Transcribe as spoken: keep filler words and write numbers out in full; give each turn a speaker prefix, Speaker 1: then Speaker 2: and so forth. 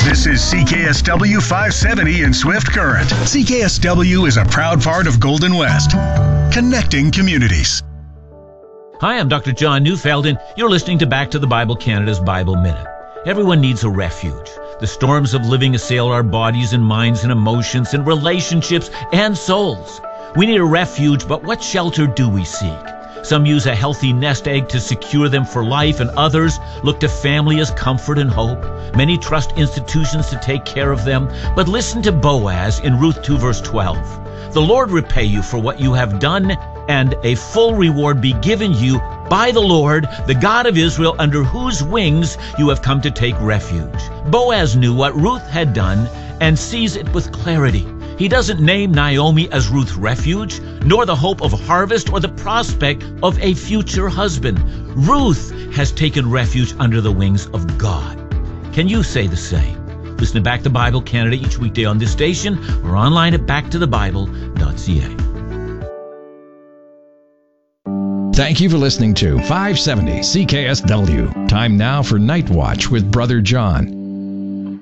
Speaker 1: This is C K S W five seventy in Swift Current. C K S W is a proud part of Golden West, connecting communities.
Speaker 2: Hi, I'm Doctor John Neufeld, and you're listening to Back to the Bible Canada's Bible Minute. Everyone needs a refuge. The storms of living assail our bodies and minds and emotions and relationships and souls. We need a refuge, but what shelter do we seek? Some use a healthy nest egg to secure them for life, and others look to family as comfort and hope. Many trust institutions to take care of them. But listen to Boaz in Ruth two, verse twelve. The Lord repay you for what you have done, and a full reward be given you by the Lord, the God of Israel, under whose wings you have come to take refuge. Boaz knew what Ruth had done and sees it with clarity. He doesn't name Naomi as Ruth's refuge, nor the hope of harvest or the prospect of a future husband. Ruth has taken refuge under the wings of God. Can you say the same? Listen to Back to Bible Canada each weekday on this station or online at back to the bible dot c a.
Speaker 3: Thank you for listening to five seventy C K S W. Time now for Night Watch with Brother John.